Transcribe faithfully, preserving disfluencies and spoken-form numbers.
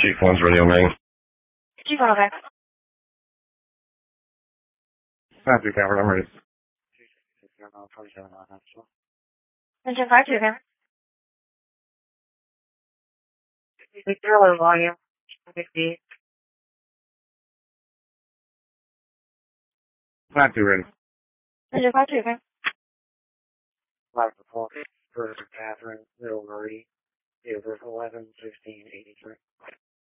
Chief one's radio name. Chief one, okay. Matthew Calvert, I'm ready. Engine five two, okay. Zero low volume. fifty. Matthew ready. Engine five two, okay. Five report for Catherine, Middle Marie, Over eleven fifteen eighty three.